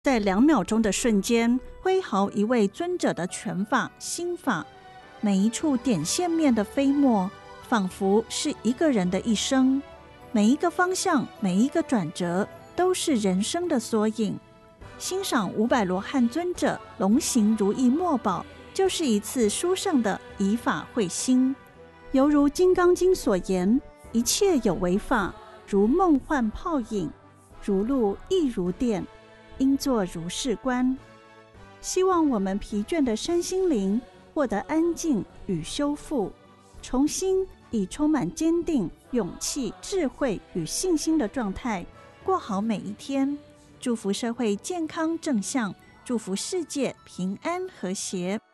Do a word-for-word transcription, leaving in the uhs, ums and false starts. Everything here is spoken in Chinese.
在两秒钟的瞬间，挥毫一位尊者的拳法、心法，每一处点线面的飞沫，仿佛是一个人的一生。每一个方向，每一个转折，都是人生的缩影。欣赏五百罗汉尊者龙行如意墨宝，就是一次殊胜的以法会心。犹如《金刚经》所言，一切有为法，如梦幻泡影，如露亦如电，应作如是观。希望我们疲倦的身心灵获得安静与修复，重新以充满坚定、勇气、智慧与信心的状态过好每一天。祝福社会健康正向，祝福世界平安和谐。